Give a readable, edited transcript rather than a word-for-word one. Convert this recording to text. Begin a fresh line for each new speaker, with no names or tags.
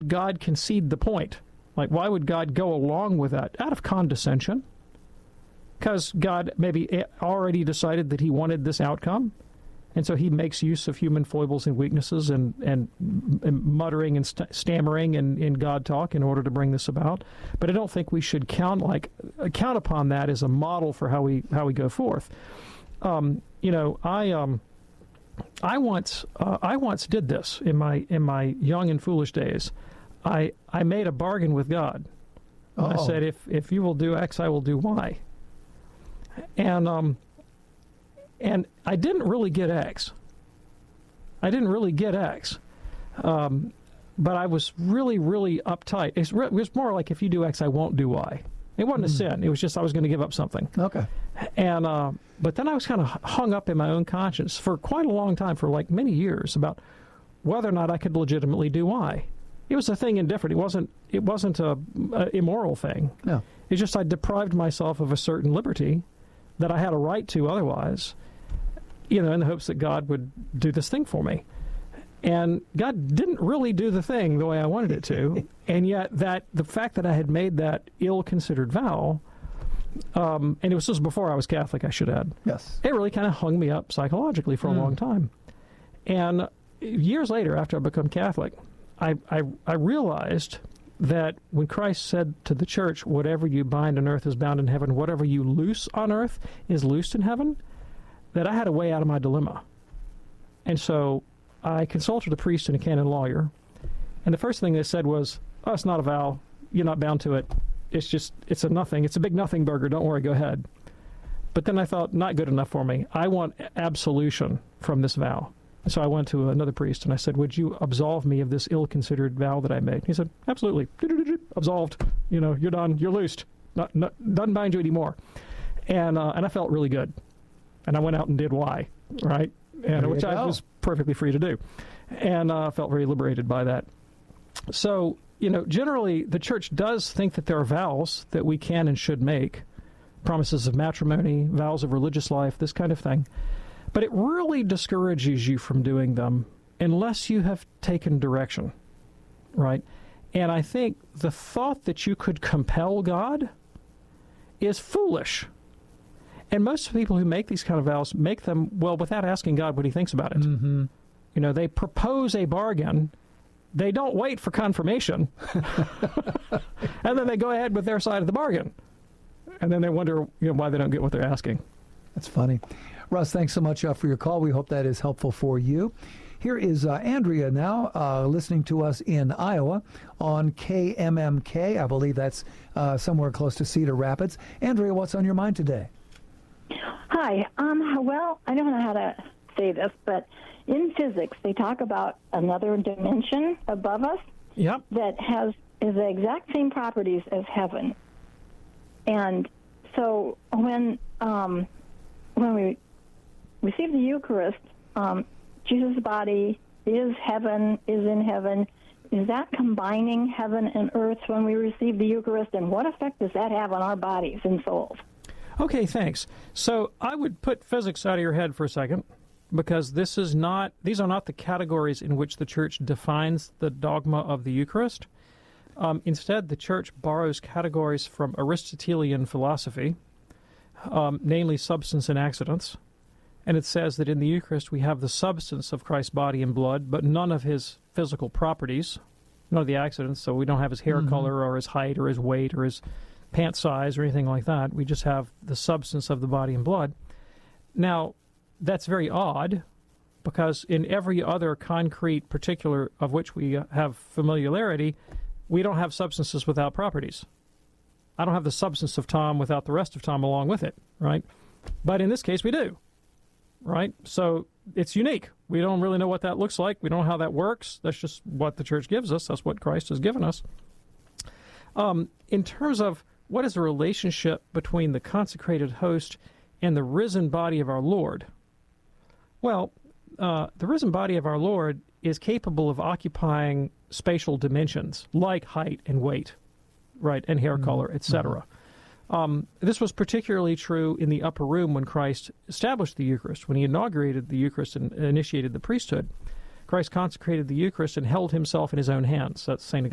God concede the point? Like, why would God go along with that? Out of condescension? Because God maybe already decided that he wanted this outcome, and so he makes use of human foibles and weaknesses and muttering and stammering in God talk in order to bring this about. But I don't think we should count upon that as a model for how we go forth. I once did this in my young and foolish days. I made a bargain with God. I said, if you will do X, I will do Y. And I didn't really get X. But I was really, really uptight. It was more like, if you do X, I won't do Y. It wasn't a sin. It was just I was going to give up something.
Okay.
And but then I was kind of hung up in my own conscience for quite a long time, for like many years, about whether or not I could legitimately do Y. It was a thing indifferent. It wasn't a immoral thing.
No.
It's just I deprived myself of a certain liberty that I had a right to otherwise, in the hopes that God would do this thing for me. And God didn't really do the thing the way I wanted it to. And yet the fact that I had made that ill-considered vow, and it was just before I was Catholic, I should add.
Yes.
It really kind of hung me up psychologically for a long time. And years later, after I became Catholic, I realized that when Christ said to the church, whatever you bind on earth is bound in heaven, whatever you loose on earth is loosed in heaven, that I had a way out of my dilemma. And so I consulted a priest and a canon lawyer, and the first thing they said was, it's not a vow. You're not bound to it. It's a nothing. It's a big nothing burger. Don't worry, go ahead. But then I thought, not good enough for me. I want absolution from this vow. So I went to another priest, and I said, would you absolve me of this ill-considered vow that I made? He said, absolutely. Absolved. You're done. You're loosed. Doesn't bind you anymore. And I felt really good. And I went out and did Y, right? And which I was perfectly free to do. And felt very liberated by that. So, generally, the church does think that there are vows that we can and should make, promises of matrimony, vows of religious life, this kind of thing. But it really discourages you from doing them unless you have taken direction, right? And I think the thought that you could compel God is foolish. And most people who make these kind of vows make them, without asking God what he thinks about it.
Mm-hmm.
They propose a bargain. They don't wait for confirmation. And then they go ahead with their side of the bargain. And then they wonder why they don't get what they're asking.
That's funny. Russ, thanks so much for your call. We hope that is helpful for you. Here is Andrea now listening to us in Iowa on KMMK. I believe that's somewhere close to Cedar Rapids. Andrea, what's on your mind today?
Hi. Well, I don't know how to say this, but in physics, they talk about another dimension above us that is the exact same properties as heaven. And so when we receive the Eucharist, Jesus' body is in heaven. Is that combining heaven and earth when we receive the Eucharist, and what effect does that have on our bodies and souls?
Okay, thanks. So I would put physics out of your head for a second, because these are not the categories in which the Church defines the dogma of the Eucharist. Instead, the Church borrows categories from Aristotelian philosophy, namely substance and accidents. And it says that in the Eucharist we have the substance of Christ's body and blood, but none of his physical properties, none of the accidents. So we don't have his hair color or his height or his weight or his pant size or anything like that. We just have the substance of the body and blood. Now, that's very odd, because in every other concrete particular of which we have familiarity, we don't have substances without properties. I don't have the substance of Tom without the rest of Tom along with it, right? But in this case, we do, right? So it's unique. We don't really know what that looks like. We don't know how that works. That's just what the Church gives us. That's what Christ has given us. In terms of what is the relationship between the consecrated host and the risen body of our Lord? Well, the risen body of our Lord is capable of occupying spatial dimensions like height and weight, right, and hair color, etc. This was particularly true in the upper room when Christ established the Eucharist. When he inaugurated the Eucharist and initiated the priesthood, Christ consecrated the Eucharist and held himself in his own hands. That's St.